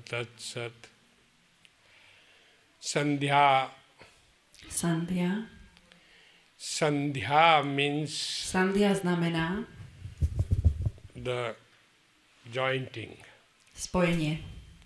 Tat Sat. Sandhya. Sandhya. Sandhya means Sandhya znamená the jointing. Spojenie.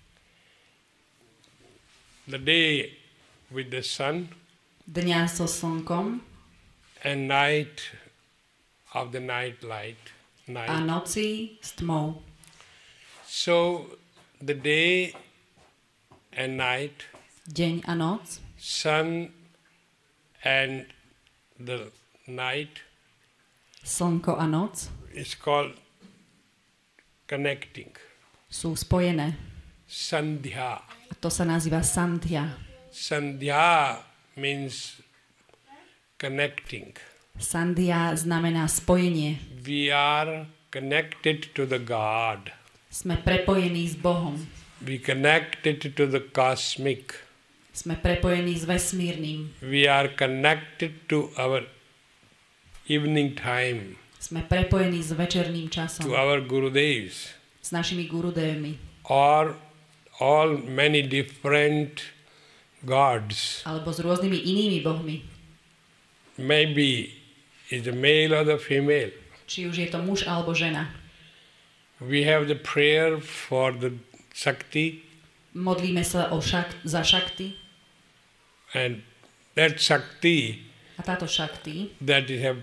The day with the sun Dňa so slnkom and night of the night light. a noci s tmou. So the day and night, Deň a noc, sun and the night slnko a noc is called connecting. sú spojené. Sandhya. A to sa nazýva Sandhya. Sandhya means connecting. Sandhya znamená spojenie. We are connected to the God. Sme prepojení s Bohom. We connected to the cosmic. Sme prepojení s vesmírnym. We are connected to our evening time, Sme prepojení s večerným časom. to our Gurudevs, S našimi gurudevmi. or all many different gods. Alebo s rôznymi inými bohmi. Maybe is the male or the female. Či už je to muž alebo žena. We have the prayer for the Shakti, Modlíme sa za Shakti. and that Shakti, A táto Shakti that is have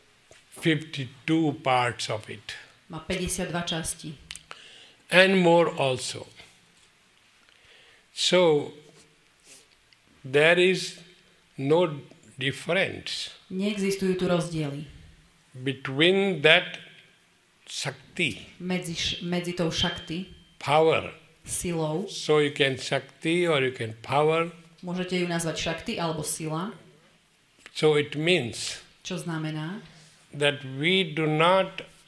52 parts of it, má 52 časti. and more also. So there is no difference Neexistujú tu rozdiely between that Shakti, medzi tou Shakti, power. silou. So you can Shakti or you can power. Môžete ju nazvať Shakti alebo sila. So it means Čo znamená, that we do not